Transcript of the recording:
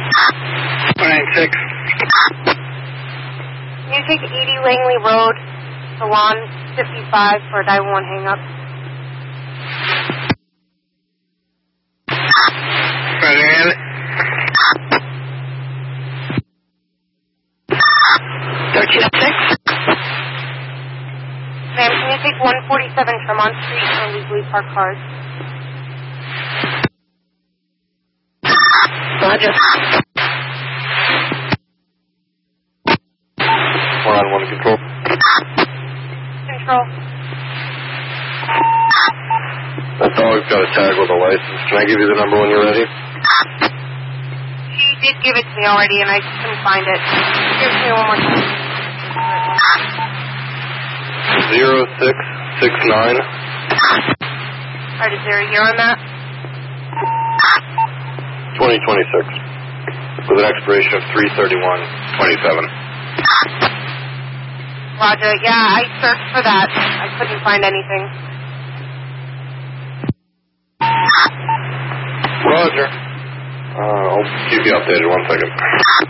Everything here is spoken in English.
496. Can you take 80 Langley Road, Salon 55 for a 911 hang-up? Roger, have it. 1306. Ma'am, can you take 147 Tremont Street for legally parked cars? Roger. 191 control. Control. That dog's got a tag with a license. Can I give you the number when you're ready? She did give it to me already, and I couldn't find it. Give it to me one more time. 0669. Alright, is there a year on that? 2026. With an expiration of 3/31/27. Roger. Yeah, I searched for that. I couldn't find anything. Roger. I'll keep you updated. 1 second.